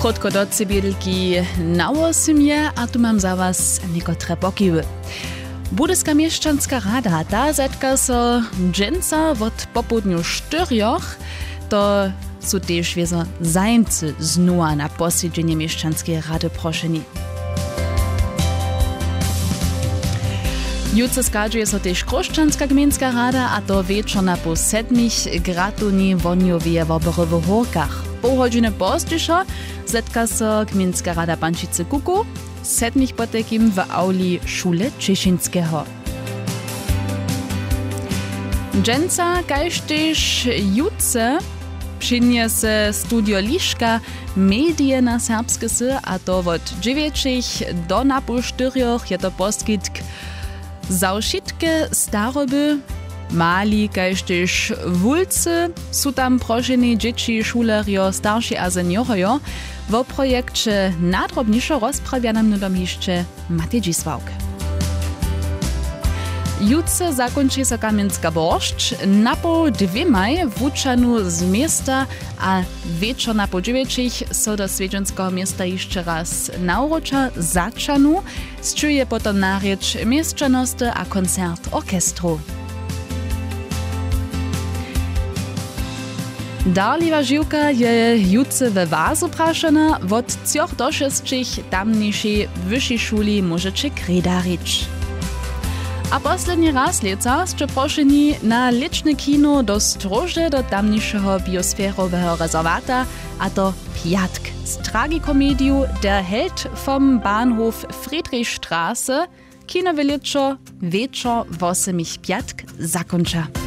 Krótko do cybierki na 8 a tu mam za was niekotre pokiwy. Budyska mieszczanska rada ta zetka so dżęca od popołudniu 4, to są też wiezo zajęcy znua na posiedzenie mieszczanskiej rady proszeni. Jutro skazuje so też Kroszczanska gminska rada, a to wieczorna po 7 gratuni woniowie w oborowych Horkach. Pół godziny pozdysza zetka so gminska rada Pančice Kuku, 7 potekim w auli Szule Cieszyńskiego. Dżęca kaž też jutce przyniesie studio Liszka medie na serbskie sy, a to od 9 do na pół 4 je to poskytk zawšitke staroby, mali kaž też wulcy, su tam prošeni dzieci, šulerjo, starši a seniorjo, w projekcie nadrobniszo rozprawia nam nudom jeszcze Matej Dzisławk. Jutce zakończy się Kamienska Boršč, na po 2 wuczanu z miasta, a wieczor na po 9 so do Swiedźenskiego miasta jeszcze raz nauroča začanu, zczuje potom narjecz mieszczanosti a koncert orkestru. Darliwa Žiwka je jutce we Wazu prašena, od 3 do 6 tamniejszej wyższej szuli możecie kredarić. A posledni raz leca ste prošeni na lečne kino do Strože do tamniejszego biosferowego rezerwata, a to Piatk z tragikomediu Der Held vom Bahnhof Friedrichstraße, kino wieczor 8 Piatk zakończa.